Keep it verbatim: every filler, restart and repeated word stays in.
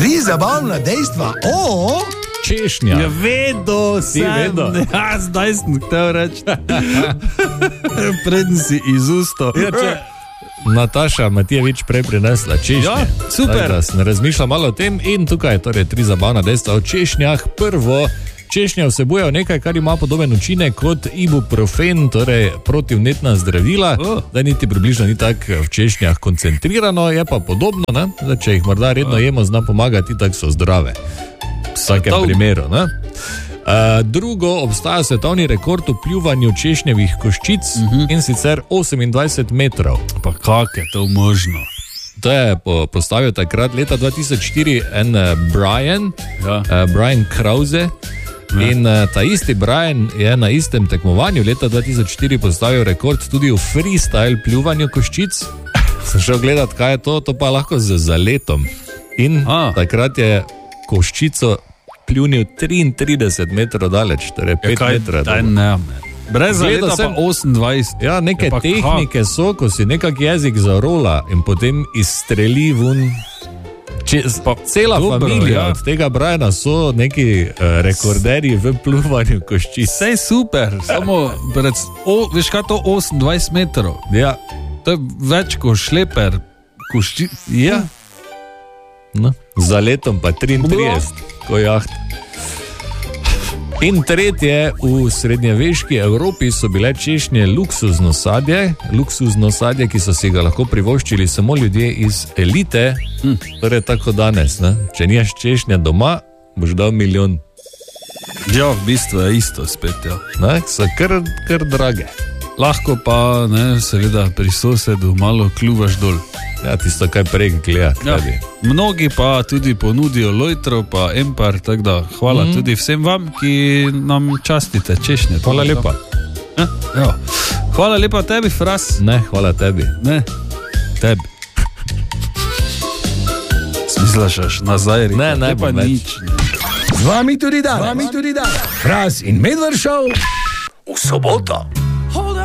Tri zabavna dejstva o... Češnja. Ja, vedo Si sem. vedo. Ja, zdaj sem htel reči. Preden si iz usto. Ja, če... Nataša Matijevič prej prinesla češnje. Ja, super. Da sem razmišljal malo o tem in tukaj torej tri zabavna dejstva o češnjah. Prvo, češnja vsebujejo nekaj, kar ima podoben učinek kot ibuprofen, torej protivnetna zdravila, Oh. da niti približno ni tako v češnjah koncentrirano, je pa podobno, ne? Da če jih morda redno jemo, zna pomagati, tako so zdrave. V vsakem Svetovno. primeru, ne? Uh, drugo, obstaja svetovni rekord v pljuvanju češnjevih koščic uh-huh. in sicer osemindvajset metrov. Pa kako je to možno? To je po, postavil takrat leta dva tisoč štiri en uh, Brian, Ja. uh, Brian Krause. Ja. In uh, ta isti Brian je na istem tekmovanju leta dva tisoč štiri postavil rekord tudi v freestyle pljuvanju koščic. Sem šel gledat, kaj je to, to pa lahko z zaletom. In A. takrat je koščico pljunil triintrideset metrov daleč, torej pet Kaj, metrov. daj, ne, ne. Brez Gledal zaleta sem- pa osemindvajset. Ja, neke Ja, pa tehnike so, ko si nekak jezik zarola in potem izstreli ven. Čez, pa, cela dobro, familija ja. od tega Briana so neki uh, rekorderji v pljuvanju koščic. Vse je super, samo pred, o, veš kaj to osemindvajset metrov. Ja, To je več kot šleper. Košči... ja. No, za letom pa triintrideset, ko jaht. In tretje, v srednjeveški Evropi so bile češnje luksuzno sadje, luksuzno sadje, ki so si ga lahko privoščili samo ljudje iz elite, hm. torej tako danes, ne? Če nimaš češnja doma, boš dal milijon. Ja, v bistvu je isto spet. Ja. Ne? So kar, kar drage. Lahko pa, ne, seveda, pri sosedu malo kljuvaš dol. Ja, tisto kaj prej gleda. Ja. Mnogi pa tudi ponudijo lojtro, pa empar, tako da hvala mm. tudi vsem vam, ki nam častite češnje. Hvala lepa. Ja, ja. Hvala lepa tebi, Fras. Ne, hvala tebi. Ne, tebi. Smisliš nazaj? Rita? Ne, ne To pa bom več. nič. Ne. Z vami tudi dan, z vami tudi dan. Fras in Medved Show v soboto.